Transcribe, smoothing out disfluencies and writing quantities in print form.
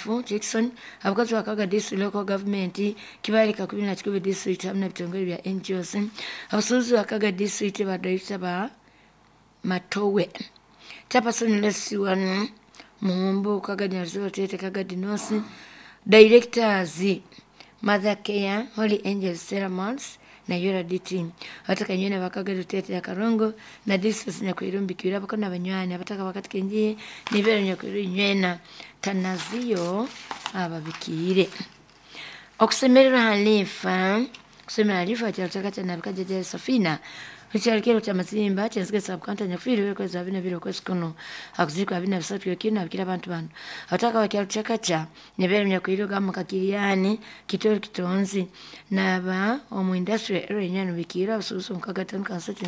Musanfu Jackson abakozi ba Kaga District Local Government kibalika 12 district hamna bitongole bya NGOs abasuuzi ba Kaga District ba director ba Matowe Chairperson Lesi wanu Muhumbu Kaga Nyazo Tete Kaga Dinosi Directors Mother Care Holy Angels Ceremonies na Yura DT wataka nyene bakaga Tete ya Karongo na district Nyakwirumbi kiwira bako na banywani abataka wakati kenji nibero Nyakwirumbi nywena tanazio ababikire okusemerera halifa kusemera halifa cyataka cyane bakaje Safina Richard cha Mazimba cyenzwe subcounter Nyakwiru ko zabina biro ko sikono akuziko abina bisatu yokina abikira abantu bantu ataka wakyalo chakacha nibero Nyakwiru gamakakiriani kitoro kitonzi naba omu industry ero yenyano bikira bususu mkagatanu kansa